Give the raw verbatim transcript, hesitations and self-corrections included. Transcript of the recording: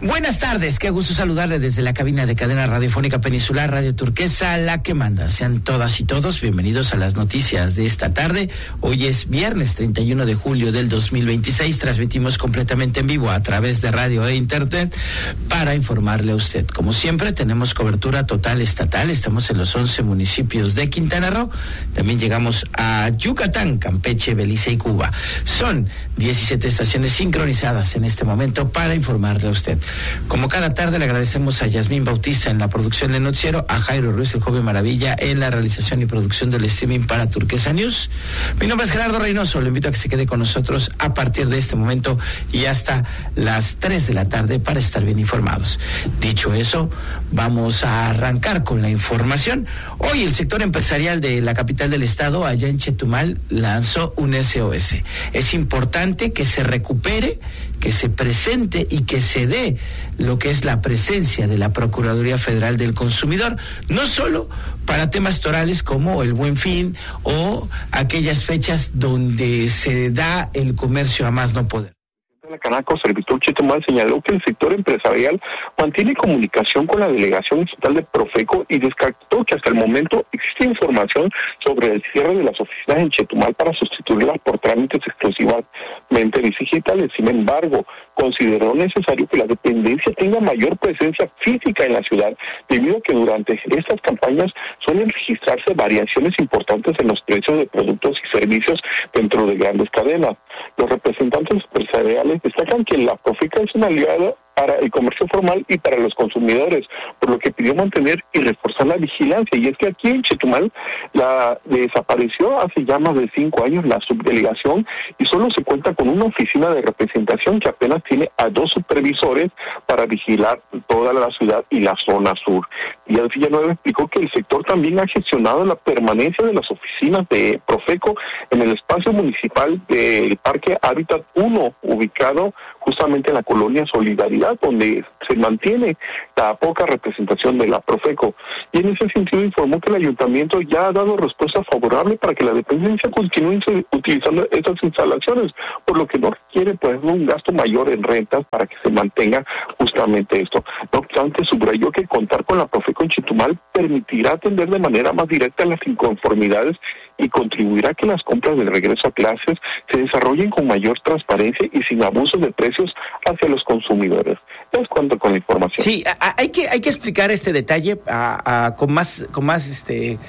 Buenas tardes, qué gusto saludarle desde la cabina de cadena radiofónica Peninsular Radio Turquesa, la que manda. Sean todas y todos bienvenidos a las noticias de esta tarde. Hoy es viernes treinta y uno de julio del dos mil veintiséis. Transmitimos completamente en vivo a través de radio e internet para informarle a usted. Como siempre, tenemos cobertura total estatal. Estamos en los once municipios de Quintana Roo. También llegamos a Yucatán, Campeche, Belice y Cuba. Son diecisiete estaciones sincronizadas en este momento para informarle a usted. Como cada tarde, le agradecemos a Yasmín Bautista en la producción del noticiero, a Jairo Ruiz, el joven maravilla, en la realización y producción del streaming para Turquesa News. Mi nombre es Gerardo Reynoso, le invito a que se quede con nosotros a partir de este momento y hasta las tres de la tarde para estar bien informados. Dicho eso, vamos a arrancar con la información. Hoy el sector empresarial de la capital del estado, allá en Chetumal, lanzó un S O S. Es importante que se recupere, que se presente y que se dé lo que es la presencia de la Procuraduría Federal del Consumidor, no solo para temas torales como el Buen Fin o aquellas fechas donde se da el comercio a más no poder. La Canaco Servitur Chetumal señaló que el sector empresarial mantiene comunicación con la delegación estatal de Profeco y descartó que hasta el momento existe información sobre el cierre de las oficinas en Chetumal para sustituirlas por trámites exclusivamente digitales. Sin embargo, consideró necesario que la dependencia tenga mayor presencia física en la ciudad, debido a que durante estas campañas suelen registrarse variaciones importantes en los precios de productos y servicios dentro de grandes cadenas. Los representantes empresariales destacan que la Profeco es una aliada para el comercio formal y para los consumidores, por lo que pidió mantener y reforzar la vigilancia. Y es que aquí en Chetumal la desapareció hace ya más de cinco años la subdelegación y solo se cuenta con una oficina de representación que apenas tiene a dos supervisores para vigilar toda la ciudad y la zona sur. Y Díaz Villanueva explicó que el sector también ha gestionado la permanencia de las oficinas de Profeco en el espacio municipal del Parque Hábitat uno, ubicado justamente en la colonia Solidaridad, donde se mantiene la poca representación de la Profeco. Y en ese sentido informó que el ayuntamiento ya ha dado respuesta favorable para que la dependencia continúe utilizando estas instalaciones, por lo que no requiere pues un gasto mayor en rentas para que se mantenga justamente esto. No obstante, subrayó que contar con la Profeco en Chetumal permitirá atender de manera más directa las inconformidades y contribuirá a que las compras del regreso a clases se desarrollen con mayor transparencia y sin abusos de precios hacia los consumidores. Les cuento con la información. Sí, a, a, hay que hay que explicar este detalle a, a, con más con más este